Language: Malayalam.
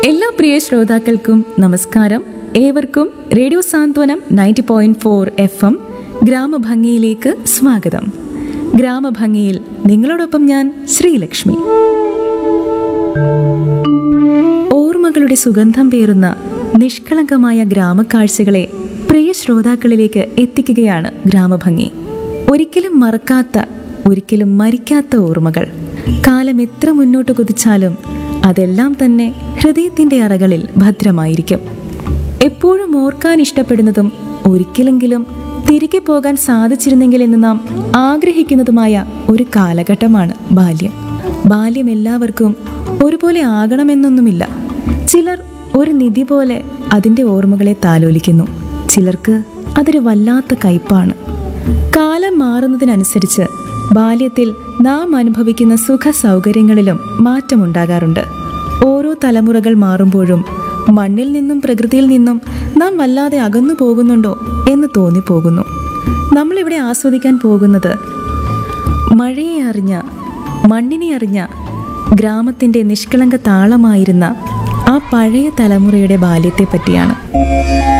എല്ലാ പ്രിയ ശ്രോതാക്കൾക്കും നമസ്കാരം. ഏവർക്കും റേഡിയോ സാന്ത്വനം 90.4 FM ഗ്രാമഭംഗിയിലേക്ക് സ്വാഗതം. ഗ്രാമഭംഗിയിൽ നിങ്ങളോടൊപ്പം ഞാൻ ശ്രീലക്ഷ്മി. ഓർമ്മകളുടെ സുഗന്ധം പേറുന്ന നിഷ്കളങ്കമായ ഗ്രാമക്കാഴ്ചകളെ പ്രിയ ശ്രോതാക്കളിലേക്ക് എത്തിക്കുകയാണ് ഗ്രാമഭംഗി. ഒരിക്കലും മറക്കാത്ത, ഒരിക്കലും മരിക്കാത്ത ഓർമ്മകൾ. കാലം എത്ര മുന്നോട്ട് കുതിച്ചാലും അതെല്ലാം തന്നെ ഹൃദയത്തിന്റെ അറകളിൽ ഭദ്രമായിരിക്കും. എപ്പോഴും ഓർക്കാൻ ഇഷ്ടപ്പെടുന്നതും ഒരിക്കലെങ്കിലും തിരികെ പോകാൻ സാധിച്ചിരുന്നെങ്കിലെന്ന് നാം ആഗ്രഹിക്കുന്നതുമായ ഒരു കാലഘട്ടമാണ് ബാല്യം. ബാല്യം എല്ലാവർക്കും ഒരുപോലെ ആകണമെന്നൊന്നുമില്ല. ചിലർ ഒരു നിധി പോലെ അതിൻ്റെ ഓർമ്മകളെ താലോലിക്കുന്നു. ചിലർക്ക് അതൊരു വല്ലാത്ത കയ്പാണ്. കാലം മാറുന്നതിനനുസരിച്ച് ബാല്യത്തിൽ നാം അനുഭവിക്കുന്ന സുഖ സൗകര്യങ്ങളിലും മാറ്റമുണ്ടാകാറുണ്ട്. ഓരോ തലമുറകൾ മാറുമ്പോഴും മണ്ണിൽ നിന്നും പ്രകൃതിയിൽ നിന്നും നാം വല്ലാതെ അകന്നു പോകുന്നുണ്ടോ എന്ന് തോന്നിപ്പോകുന്നു. നമ്മളിവിടെ ആസ്വദിക്കാൻ പോകുന്നത് മഴയെ അറിഞ്ഞ, മണ്ണിനെ അറിഞ്ഞ, ഗ്രാമത്തിൻ്റെ നിഷ്കളങ്ക താളമായിരുന്ന ആ പഴയ തലമുറയുടെ ബാല്യത്തെ പറ്റിയാണ്.